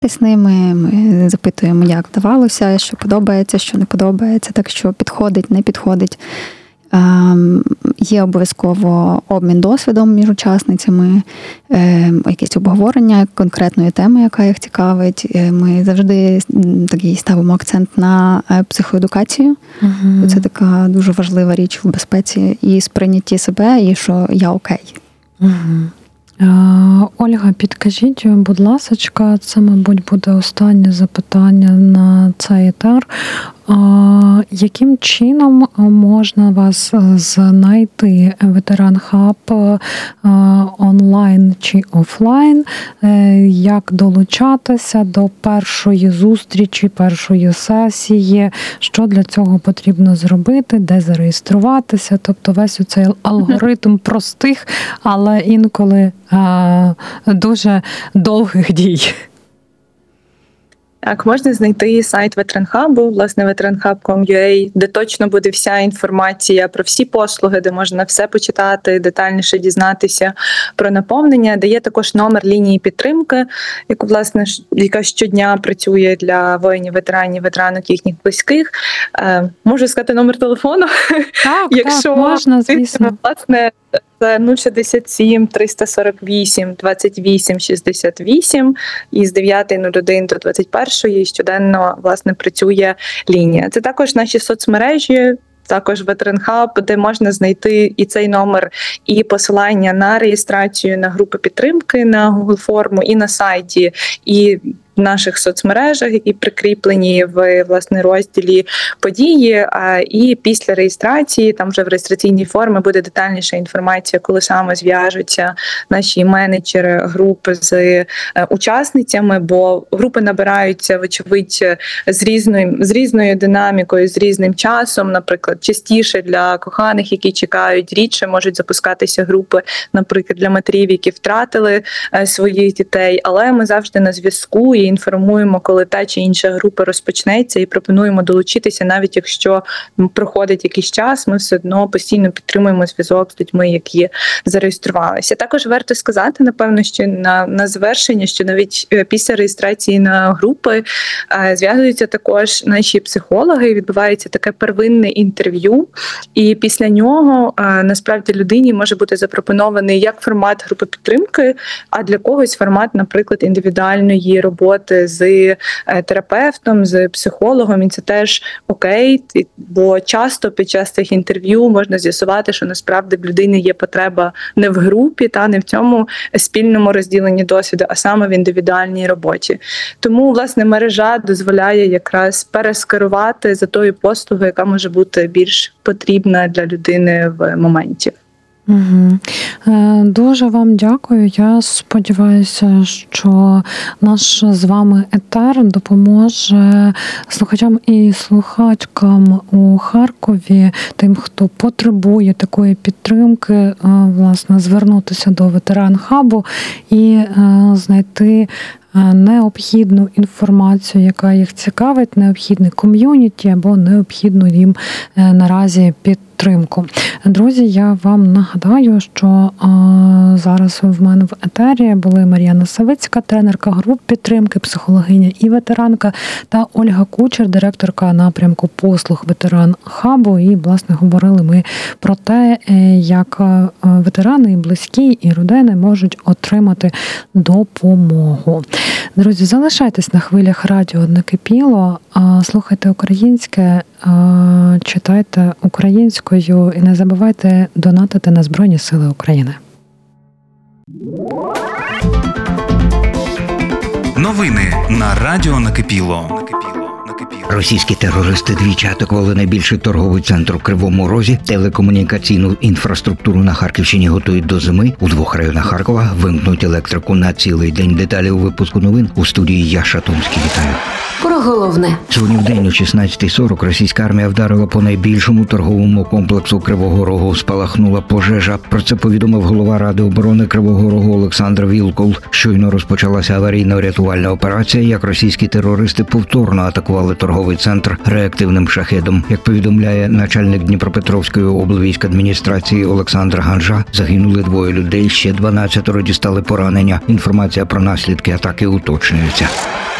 з ними, ми запитуємо, як вдавалося, що подобається, що не подобається, так що підходить, не підходить. Є обов'язково обмін досвідом між учасницями, якесь обговорення конкретної теми, яка їх цікавить. Ми завжди такий ставимо акцент на психоедукацію. Угу. Це така дуже важлива річ в безпеці і сприйнятті себе, і що я окей. Угу. Ольга, підкажіть, будь ласочка, це, мабуть, буде останнє запитання на цей етер. Яким чином можна вас знайти, Ветеран Хаб, онлайн чи офлайн? Як долучатися до першої зустрічі, першої сесії? Що для цього потрібно зробити? Де зареєструватися? Тобто весь оцей алгоритм простих, але інколи дуже довгих дій. Так, можна знайти сайт ветеранхабу, власне, veteranhub.com.ua, де точно буде вся інформація про всі послуги, де можна все почитати, детальніше дізнатися про наповнення, де є також номер лінії підтримки, яка щодня працює для воїнів, ветеранів, ветеранок і їхніх близьких. Можу сказати номер телефону? Так, якщо так, можна, звісно. Власне, це 067 348 28 68 і з 9:01 до 21:00 щоденно, власне, працює лінія. Це також наші соцмережі, також Ветеран Хаб, де можна знайти і цей номер, і посилання на реєстрацію на групи підтримки на Google форму, і на сайті, і в наших соцмережах, які прикріплені в, власне, розділі події. І після реєстрації, там вже в реєстраційній формі буде детальніша інформація, коли саме зв'яжуться наші менеджери груп з учасницями, бо групи набираються, вочевидь, з різною динамікою, з різним часом. Наприклад, частіше для коханих, які чекають, рідше можуть запускатися групи, наприклад, для матерів, які втратили своїх дітей, але ми завжди на зв'язку і інформуємо, коли та чи інша група розпочнеться, і пропонуємо долучитися, навіть якщо проходить якийсь час, ми все одно постійно підтримуємо зв'язок з людьми, які зареєструвалися. Також варто сказати, напевно, що на завершення, що навіть після реєстрації на групи зв'язуються також наші психологи, відбувається таке первинне інтерв'ю, і після нього насправді людині може бути запропонований як формат групи підтримки, а для когось формат, наприклад, індивідуальної роботи з терапевтом, з психологом, і це теж окей, бо часто під час цих інтерв'ю можна з'ясувати, що насправді в людини є потреба не в групі, не в цьому спільному розділенні досвіду, а саме в індивідуальній роботі. Тому, власне, мережа дозволяє якраз перескерувати за тою послугою, яка може бути більш потрібна для людини в моменті. Угу. Дуже вам дякую. Я сподіваюся, що наш з вами етер допоможе слухачам і слухачкам у Харкові, тим, хто потребує такої підтримки, власне, звернутися до Ветеран Хабу і знайти необхідну інформацію, яка їх цікавить, необхідне ком'юніті або необхідну їм наразі підтримку. Друзі, я вам нагадаю, що зараз в мене в етері були Мар'яна Савицька, тренерка груп підтримки, психологиня і ветеранка, та Ольга Кучер, директорка напрямку послуг Ветеран Хабу. І, власне, говорили ми про те, як ветерани, і близькі, і родини можуть отримати допомогу. Друзі, залишайтесь на хвилях радіо «Накипіло», слухайте українське, читайте українською і не забувайте донатити на Збройні Сили України. Новини на радіо «Накипіло». Російські терористи двічі атакували найбільший торговий центр у Кривому Розі. Телекомунікаційну інфраструктуру на Харківщині готують до зими. У 2 районах Харкова вимкнуть електрику на цілий день. Деталі у випуску новин у студії я, Шатомський. Вітаю. Про головне. Сьогодні в день о 16:40 російська армія вдарила по найбільшому торговому комплексу Кривого Рогу. Спалахнула пожежа. Про це повідомив голова Ради оборони Кривого Рогу Олександр Вілкул. Щойно розпочалася аварійно-рятувальна операція, як російські терористи повторно атакували торговий торговий центр реактивним шахедом. Як повідомляє начальник Дніпропетровської облвійськадміністрації Олександр Ганжа, загинули 2 людей, ще 12 дістали поранення. Інформація про наслідки атаки уточнюється.